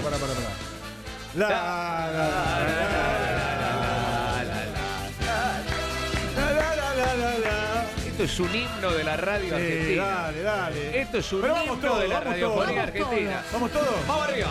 La, la, la, la. Esto es un himno de la radio argentina. Dale. Esto es un Pero vamos himno todos, de la vamos radiofonía todos, argentina. ¿Vamos todos? ¡Vamos arriba!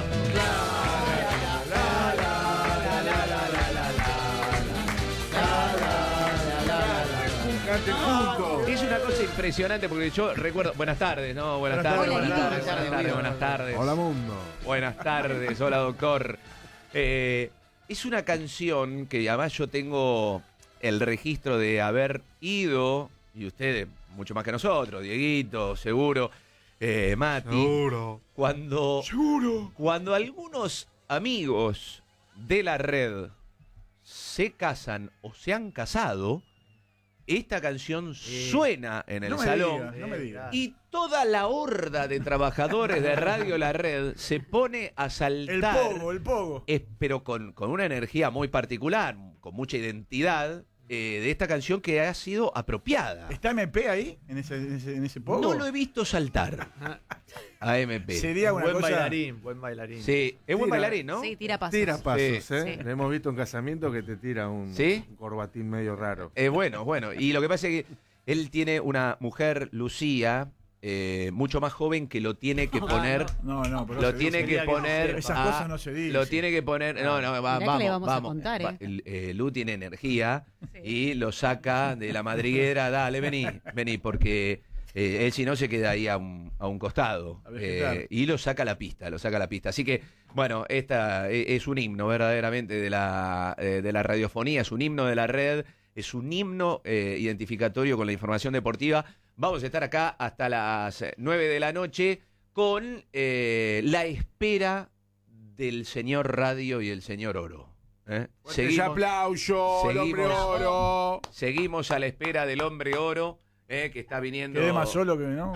Cante juntos. Es una cosa impresionante porque yo recuerdo. Buenas tardes, ¿no? Buenas tardes, Hola, buenas Guido. tardes, buenas tardes, buenas tardes. Hola mundo. Buenas tardes, hola doctor. Es una canción que además yo tengo el registro de haber ido, y ustedes mucho más que nosotros, Dieguito, seguro, Mati. Seguro. Cuando algunos amigos de la red se casan o se han casado, esta canción suena en el No me salón. digas, no me digas. Y toda la horda de trabajadores de Radio La Red se pone a saltar. El pogo. Pero con una energía muy particular, con mucha identidad, de esta canción que ha sido apropiada. ¿Está MP ahí? ¿En ese pogo? No lo he visto saltar a MP. Sería una cosa... Buen bailarín. Sí, es buen bailarín, ¿no? Sí, tira pasos. Tira pasos, Sí. ¿eh? Sí. Le hemos visto en casamiento que te tira un corbatín medio raro. Bueno. Y lo que pasa es que él tiene una mujer, Lucía, mucho más joven, que lo tiene que poner. No, pero Lo se tiene dice. que poner. Esas cosas no se dicen. Lo tiene que poner. No, Mirá que vamos. le vamos a vamos. contar, Lu tiene energía Sí. y lo saca de la madriguera. Dale, vení, porque él si no se queda ahí a un costado. A vegetar. Y lo saca a la pista. Así que, bueno, esta es un himno verdaderamente de la radiofonía, es un himno de la red. Es un himno identificatorio con la información deportiva. Vamos a estar acá hasta las 9 de la noche con la espera del señor Radio y el señor Oro. Ese aplauso, el hombre oro. Seguimos a la espera del hombre Oro, que está viniendo. Quedé más solo que no.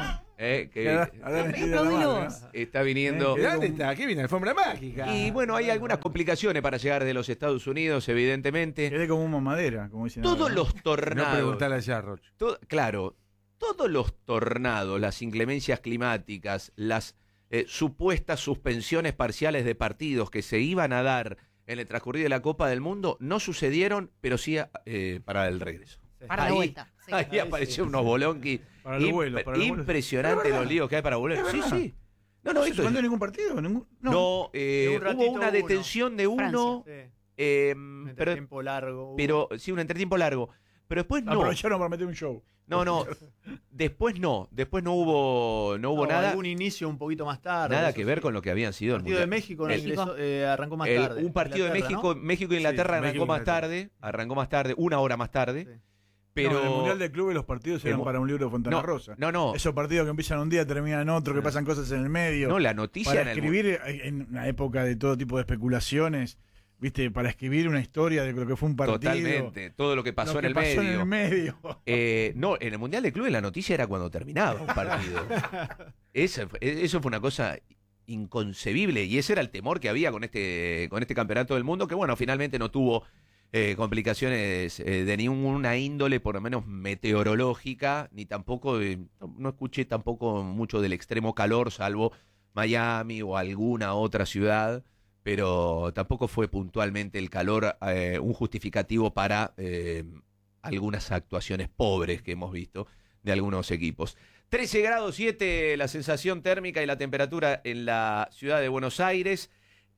Está viniendo. ¿Dónde está? ¿Qué viene? Alfombra mágica. Y bueno, hay algunas complicaciones para llegar de los Estados Unidos, evidentemente. Quedé como una madera, como dicen. Todos ahora, ¿no? los No tornados. preguntale a Jarroch. Claro, todos los tornados, las inclemencias climáticas, las supuestas suspensiones parciales de partidos que se iban a dar en el transcurrir de la Copa del Mundo no sucedieron, pero sí para el regreso. Para la vuelta. Sí. Ahí apareció unos bolonquis. Para los vuelos, para los vuelos. Impresionante los líos que hay para volver. Sí. No, ¿No se esto suspendió es- ningún partido? No, un ratito hubo una uno. detención de uno, Sí. Un pero, tiempo largo. pero sí, un entretiempo largo. Pero después no. Aprovecharon para meter un show. No. Después no hubo nada. Algún inicio un poquito más tarde. Nada eso que ver sí. con lo que habían sido El partido de México, arrancó más tarde. un partido de Inglaterra, México, ¿no? México e Inglaterra Sí, arrancó México-Inglaterra. más tarde, una hora más tarde. Sí. Pero No, en el Mundial de Clubes los partidos eran Hemos- para un libro de Fontana No, Rosa. no. Esos partidos que empiezan un día, terminan en otro, que pasan cosas en el medio. No, la noticia Para en el escribir en una época de todo tipo de especulaciones, ¿viste? Para escribir una historia de lo que fue un partido. totalmente, todo lo que pasó Lo que en el pasó medio. en el medio. No, en el Mundial de Clubes la noticia era cuando terminaba un partido. Eso fue una cosa inconcebible y ese era el temor que había con este campeonato del mundo, que bueno, finalmente no tuvo complicaciones de ninguna índole, por lo menos meteorológica, ni tampoco, no escuché tampoco mucho del extremo calor, salvo Miami o alguna otra ciudad, pero tampoco fue puntualmente el calor un justificativo para algunas actuaciones pobres que hemos visto de algunos equipos. 13 grados 7 la sensación térmica y la temperatura en la ciudad de Buenos Aires.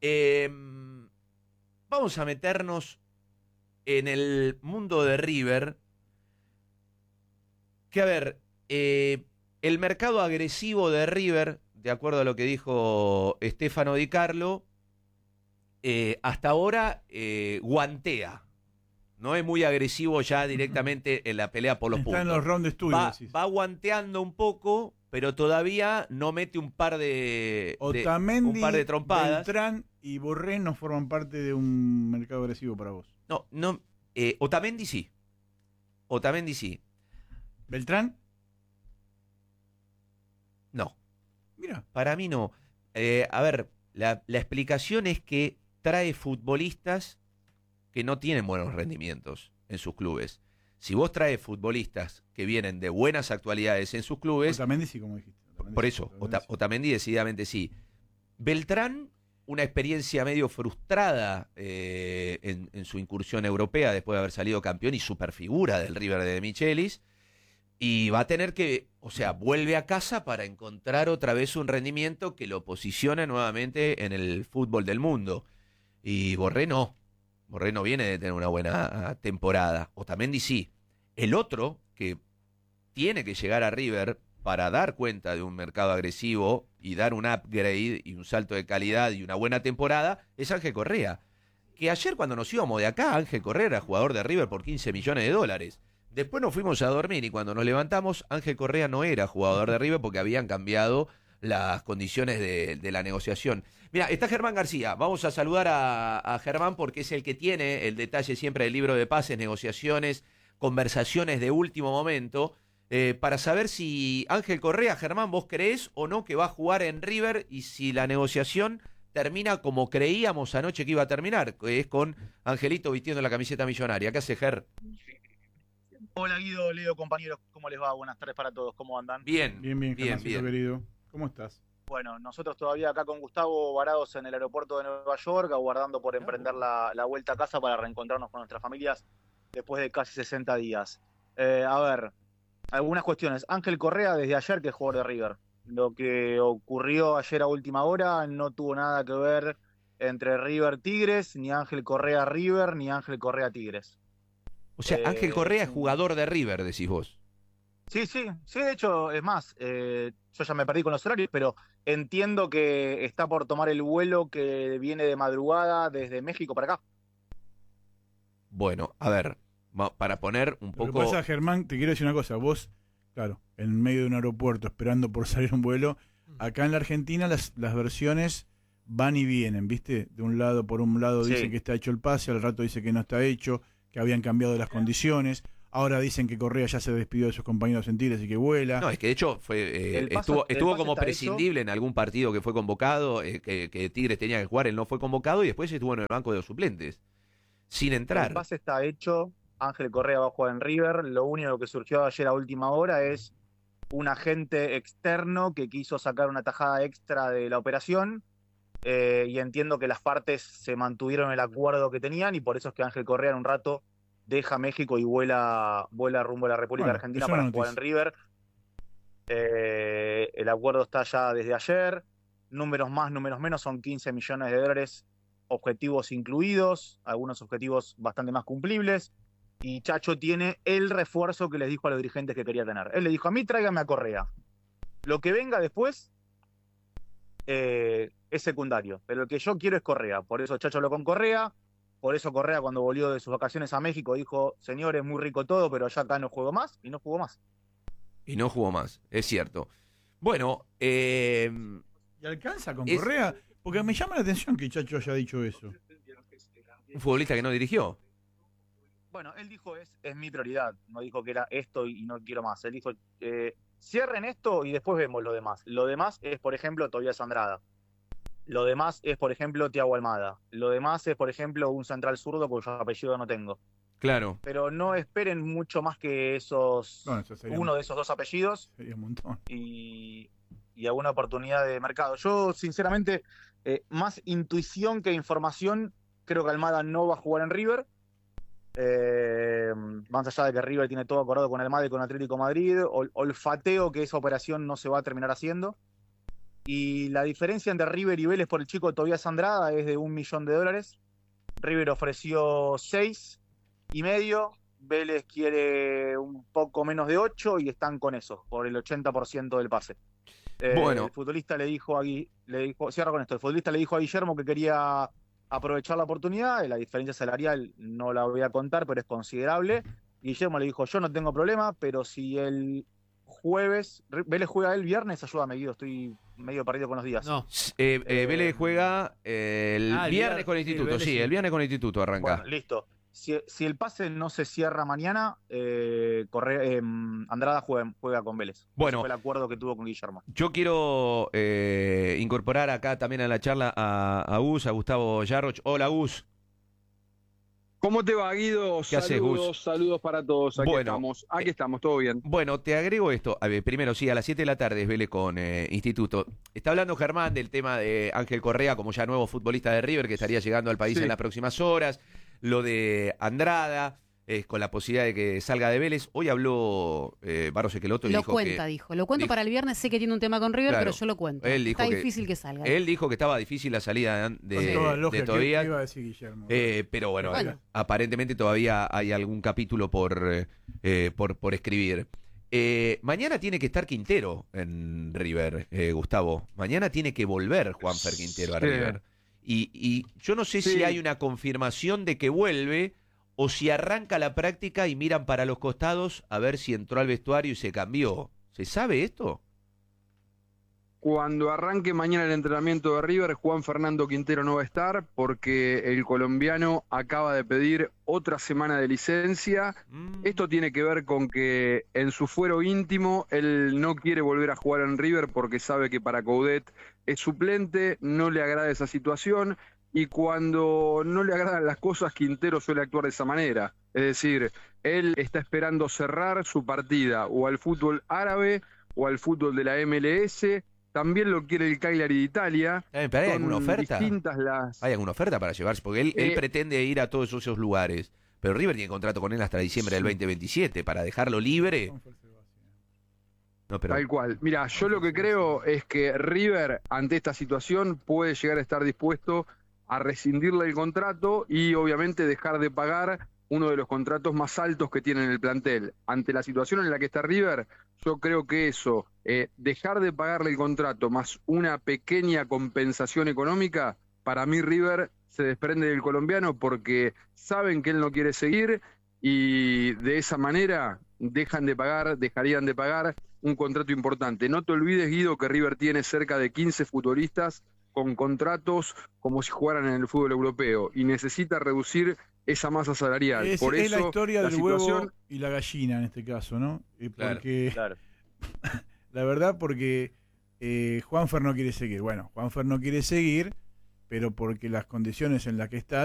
Vamos a meternos en el mundo de River, que a ver, el mercado agresivo de River, de acuerdo a lo que dijo Stefano Di Carlo, hasta ahora guantea. No es muy agresivo ya directamente en la pelea por los Está puntos. en los round de estudio. decís. Va guanteando un poco, pero todavía no mete un par de Otamendi, un par de trompadas. Beltrán y Borré no forman parte de un mercado agresivo para vos. No, Otamendi sí. ¿Beltrán? No, Mira. para mí no. A ver, la explicación es que trae futbolistas que no tienen buenos rendimientos en sus clubes. Si vos traes futbolistas que vienen de buenas actualidades en sus clubes, Otamendi sí, como dijiste. Otamendi por sí, eso, Otamendi sí. Otamendi decididamente sí. Beltrán una experiencia medio frustrada en su incursión europea después de haber salido campeón y superfigura del River de Michelis. Y va a tener que, o sea, vuelve a casa para encontrar otra vez un rendimiento que lo posicione nuevamente en el fútbol del mundo. Y Borré no viene de tener una buena temporada. Otamendi sí. El otro que tiene que llegar a River para dar cuenta de un mercado agresivo y dar un upgrade y un salto de calidad y una buena temporada es Ángel Correa. Que ayer cuando nos íbamos de acá, Ángel Correa era jugador de River por 15 millones de dólares. Después nos fuimos a dormir y cuando nos levantamos, Ángel Correa no era jugador de River porque habían cambiado las condiciones de la negociación. Mira, está Germán García. Vamos a saludar a Germán porque es el que tiene el detalle siempre del libro de pases, negociaciones, conversaciones de último momento, para saber si Ángel Correa, Germán, vos creés o no que va a jugar en River y si la negociación termina como creíamos anoche que iba a terminar, que es con Angelito vistiendo la camiseta millonaria. ¿Qué hace, Ger? Hola Guido, Leo, compañeros, ¿cómo les va? Buenas tardes para todos, ¿cómo andan? Bien, querido. ¿Cómo estás? Bueno, nosotros todavía acá con Gustavo varados en el aeropuerto de Nueva York, aguardando por emprender la vuelta a casa para reencontrarnos con nuestras familias después de casi 60 días. A ver, algunas cuestiones. Ángel Correa desde ayer que es jugador de River. Lo que ocurrió ayer a última hora no tuvo nada que ver entre River Tigres, ni Ángel Correa River, ni Ángel Correa Tigres. O sea, Ángel Correa es jugador de River, decís vos. Sí, de hecho, es más, yo ya me perdí con los horarios, pero entiendo que está por tomar el vuelo que viene de madrugada desde México para acá. Bueno, a ver, para poner un poco... Lo que pasa, Germán, te quiero decir una cosa. Vos, claro, en medio de un aeropuerto esperando por salir un vuelo, acá en la Argentina las versiones van y vienen, ¿viste? De un lado, por un lado dicen que está hecho el pase, al rato dice que no está hecho, que habían cambiado las condiciones. Ahora dicen que Correa ya se despidió de sus compañeros en Tigres y que vuela. No, es que de hecho estuvo como prescindible en algún partido que fue convocado, que Tigres tenía que jugar, él no fue convocado y después estuvo en el banco de los suplentes, sin entrar. El pase está hecho, Ángel Correa va a jugar en River, lo único que surgió ayer a última hora es un agente externo que quiso sacar una tajada extra de la operación, y entiendo que las partes se mantuvieron el acuerdo que tenían y por eso es que Ángel Correa en un rato deja México y vuela rumbo a la República Argentina para jugar en River. El acuerdo está ya desde ayer. Números más, números menos, son 15 millones de dólares, objetivos incluidos, algunos objetivos bastante más cumplibles. Y Chacho tiene el refuerzo que les dijo a los dirigentes que quería tener. Él le dijo, a mí tráigame a Correa. Lo que venga después es secundario, pero lo que yo quiero es Correa. Por eso Chacho habló con Correa. Por eso Correa, cuando volvió de sus vacaciones a México, dijo, señores, muy rico todo, pero ya acá no juego más, y no jugó más. Y no jugó más, es cierto. Bueno, ¿y alcanza con Correa? Porque me llama la atención que Chacho haya dicho eso. Un futbolista que no dirigió. Bueno, él dijo, es mi prioridad. No dijo que era esto y no quiero más. Él dijo, cierren esto y después vemos lo demás. Lo demás es, por ejemplo, Tobías Andrada. Lo demás es, por ejemplo, Thiago Almada. Lo demás es, por ejemplo, un central zurdo cuyo apellido no tengo. Claro. Pero no esperen mucho más que uno de esos dos apellidos. Sería un montón. Y alguna oportunidad de mercado. Yo, sinceramente, más intuición que información, creo que Almada no va a jugar en River. Más allá de que River tiene todo acordado con Almada y con Atlético Madrid, olfateo que esa operación no se va a terminar haciendo. Y la diferencia entre River y Vélez por el chico Tobías Andrada es de $1 millón. River ofreció 6,5. Vélez quiere un poco menos de 8 y están con eso, por el 80% del pase. Bueno. El futbolista cierra con esto, el futbolista le dijo a Guillermo que quería aprovechar la oportunidad, la diferencia salarial no la voy a contar, pero es considerable. Guillermo le dijo, yo no tengo problema, pero si el jueves, Vélez juega el viernes, ayúdame Guido, estoy medio perdido con los días. No. Vélez juega el viernes con el Instituto, el viernes con el Instituto arranca. Bueno, listo. Si el pase no se cierra mañana, Andrada juega con Vélez. Bueno, ese fue el acuerdo que tuvo con Guillermo. Yo quiero incorporar acá también a la charla a Gus, a Gustavo Yarroch. Hola, Gus. ¿Cómo te va, Guido? ¿Qué haces, Gus? Saludos para todos. Aquí estamos, todo bien. Bueno, te agrego esto. A ver, primero, sí, a las 7 de la tarde es Vélez con Instituto. Está hablando Germán del tema de Ángel Correa como ya nuevo futbolista de River que estaría llegando al país en las próximas horas. Lo de Andrada, con la posibilidad de que salga de Vélez. Hoy habló Barros Equeloto y lo dijo cuenta, que... dijo. Lo cuento para el viernes, sé que tiene un tema con River, Claro, pero yo lo cuento. él dijo Está difícil que salga. Él dijo que estaba difícil la salida de todavía. Iba a decir Guillermo. Pero bueno, aparentemente todavía hay algún capítulo por escribir. Mañana tiene que estar Quintero en River, Gustavo. Mañana tiene que volver Juanfer Quintero a River. Y yo no sé si hay una confirmación de que vuelve o si arranca la práctica y miran para los costados a ver si entró al vestuario y se cambió. ¿Se sabe esto? Cuando arranque mañana el entrenamiento de River, Juan Fernando Quintero no va a estar porque el colombiano acaba de pedir otra semana de licencia. Esto tiene que ver con que en su fuero íntimo él no quiere volver a jugar en River porque sabe que para Coudet es suplente, no le agrada esa situación. Y cuando no le agradan las cosas, Quintero suele actuar de esa manera. Es decir, él está esperando cerrar su partida o al fútbol árabe o al fútbol de la MLS. También lo quiere el Cagliari de Italia. ¿Pero hay alguna oferta? ¿Hay alguna oferta para llevarse? Porque él pretende ir a todos esos lugares. Pero River tiene contrato con él hasta diciembre del 2027. Para dejarlo libre... No, pero... Tal cual. Mira, yo lo que creo es que River, ante esta situación, puede llegar a estar dispuesto a rescindirle el contrato y obviamente dejar de pagar uno de los contratos más altos que tiene en el plantel. Ante la situación en la que está River, yo creo que eso, dejar de pagarle el contrato más una pequeña compensación económica, para mí River se desprende del colombiano porque saben que él no quiere seguir y de esa manera dejarían de pagar un contrato importante. No te olvides, Guido, que River tiene cerca de 15 futbolistas con contratos como si jugaran en el fútbol europeo y necesita reducir esa masa salarial. Por eso, es la historia del huevo y la gallina en este caso, ¿no? Porque la verdad, porque Juanfer no quiere seguir. Bueno, Juanfer no quiere seguir, pero porque las condiciones en las que está